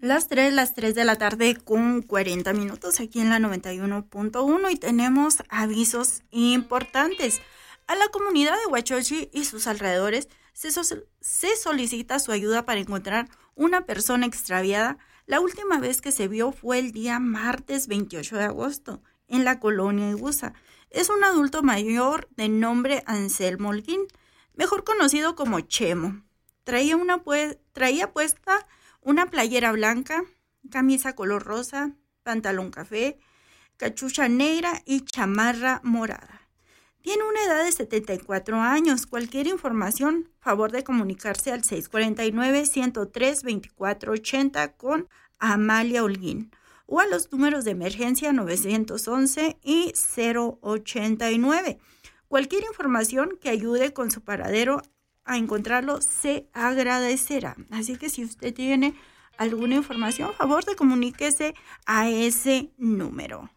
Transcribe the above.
Las 3 de la tarde con 40 minutos aquí en la 91.1 y tenemos avisos importantes. A la comunidad de Huachochi y sus alrededores se solicita su ayuda para encontrar una persona extraviada. La última vez que se vio fue el día martes 28 de agosto en la colonia Iguza. Es un adulto mayor de nombre Anselmo Holguín, mejor conocido como Chemo. Traía puesta una playera blanca, camisa color rosa, pantalón café, cachucha negra y chamarra morada. Tiene una edad de 74 años. Cualquier información, favor de comunicarse al 649-103-2480 con Amalia Holguín o a los números de emergencia 911 y 089. Cualquier información que ayude con su paradero a encontrarlo se agradecerá. Así que si usted tiene alguna información, favor de comuníquese a ese número.